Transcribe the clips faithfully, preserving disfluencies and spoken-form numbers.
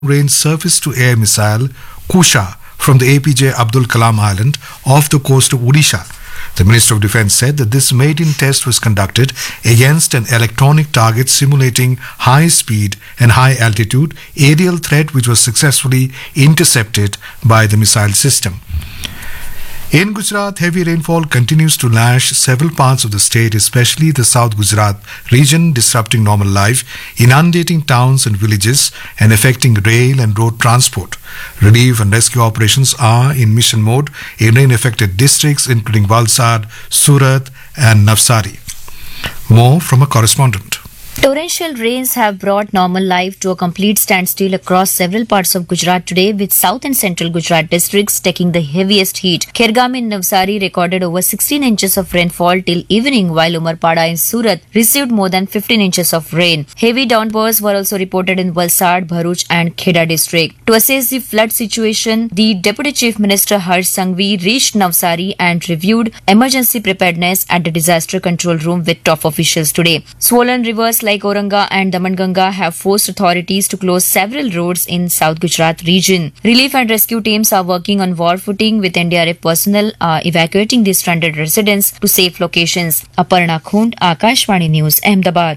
long-range surface-to-air missile Kusha from the A P J Abdul Kalam Island off the coast of Odisha. The Minister of Defence said that this maiden test was conducted against an electronic target simulating high speed and high altitude aerial threat, which was successfully intercepted by the missile system. In Gujarat, heavy rainfall continues to lash several parts of the state, especially the South Gujarat region, disrupting normal life, inundating towns and villages, and affecting rail and road transport. Relief and rescue operations are in mission mode in rain-affected districts, including Valsad, Surat, and Navsari. More from a correspondent. Torrential rains have brought normal life to a complete standstill across several parts of Gujarat today, with south and central Gujarat districts taking the heaviest heat. Khergam in Navsari recorded over sixteen inches of rainfall till evening, while Umarpada in Surat received more than fifteen inches of rain. Heavy downpours were also reported in Valsad, Bharuch and Kheda district. To assess the flood situation, the Deputy Chief Minister Harsh Sanghvi reached Navsari and reviewed emergency preparedness at the disaster control room with top officials today. Swollen rivers like Auranga and Damanganga have forced authorities to close several roads in South Gujarat region. Relief and rescue teams are working on war footing, with N D R F personnel are evacuating the stranded residents to safe locations. Aparna Khund, Akashvani News, Ahmedabad.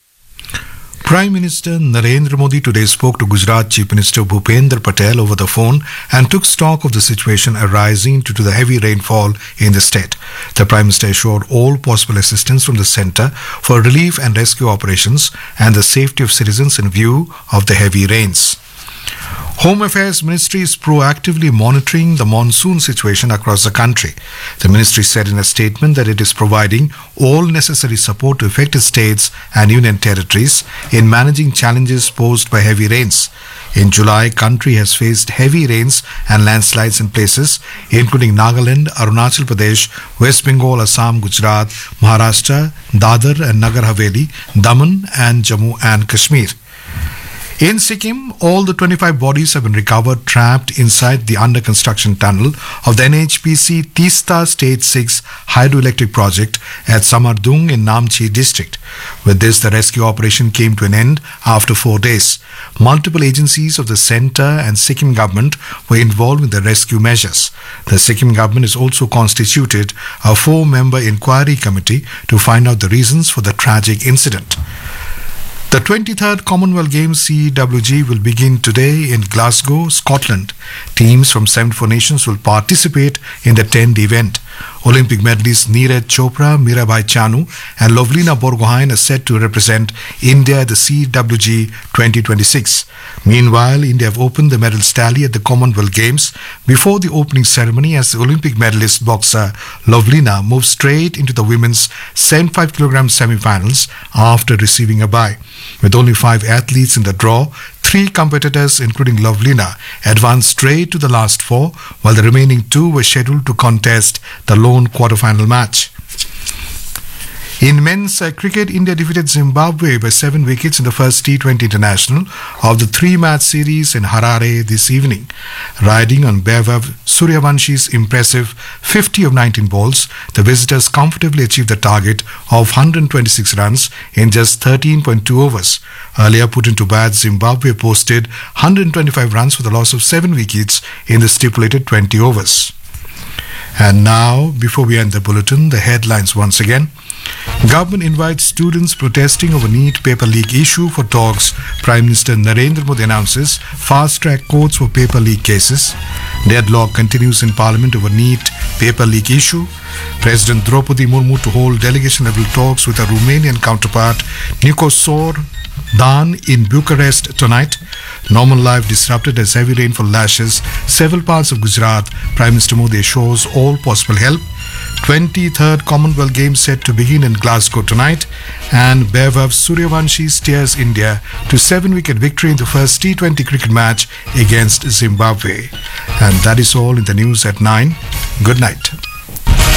Prime Minister Narendra Modi today spoke to Gujarat Chief Minister Bhupendra Patel over the phone and took stock of the situation arising due to the heavy rainfall in the state. The Prime Minister assured all possible assistance from the centre for relief and rescue operations and the safety of citizens in view of the heavy rains. Home Affairs Ministry is proactively monitoring the monsoon situation across the country. The ministry said in a statement that it is providing all necessary support to affected states and union territories in managing challenges posed by heavy rains. In July, country has faced heavy rains and landslides in places including Nagaland, Arunachal Pradesh, West Bengal, Assam, Gujarat, Maharashtra, Dadar and Nagar Haveli, Daman and Jammu and Kashmir. In Sikkim, all the twenty-five bodies have been recovered trapped inside the under-construction tunnel of the N H P C Teesta Stage six hydroelectric project at Samardung in Namchi district. With this, the rescue operation came to an end after four days. Multiple agencies of the centre and Sikkim government were involved in the rescue measures. The Sikkim government has also constituted a four-member inquiry committee to find out the reasons for the tragic incident. The twenty-third Commonwealth Games C W G will begin today in Glasgow, Scotland. Teams from seventy-four nations will participate in the tenth event. Olympic medalists Neeraj Chopra, Mirabai Chanu and Lovlina Borgohain are set to represent India at the C W G twenty twenty-six. Meanwhile, India have opened the medals tally at the Commonwealth Games before the opening ceremony, as the Olympic medalist boxer Lovlina moves straight into the women's seventy-five kilogram semi-finals after receiving a bye. With only five athletes in the draw, three competitors, including Lovlina, advanced straight to the last four, while the remaining two were scheduled to contest the lone quarter-final match. In men's uh, cricket, India defeated Zimbabwe by seven wickets in the first T twenty international of the three-match series in Harare this evening. Riding on Vaibhav Suryawanshi's impressive fifty of nineteen balls, the visitors comfortably achieved the target of one hundred twenty-six runs in just thirteen point two overs. Earlier put into bat, Zimbabwe posted one hundred twenty-five runs for the loss of seven wickets in the stipulated twenty overs. And now, before we end the bulletin, the headlines once again. Government invites students protesting over NEET paper leak issue for talks. Prime Minister Narendra Modi announces fast-track courts for paper leak cases. Deadlock continues in Parliament over NEET paper leak issue. President Draupadi Murmu to hold delegation-level talks with her Romanian counterpart Nicosor Dan in Bucharest tonight. Normal life disrupted as heavy rainfall lashes several parts of Gujarat. Prime Minister Modi assures all possible help. twenty-third Commonwealth Games set to begin in Glasgow tonight, and Vaibhav Suryavanshi steers India to seven-wicket victory in the first T twenty cricket match against Zimbabwe. And that is all in the news at nine. Good night.